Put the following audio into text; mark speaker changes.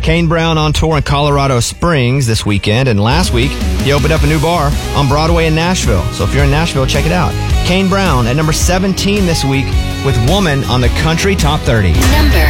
Speaker 1: Kane Brown on tour in Colorado Springs this weekend, and last week he opened up a new bar on Broadway in Nashville. So if you're in Nashville, check it out. Kane Brown at number 17 this week with Woman on the Country Top 30.
Speaker 2: Number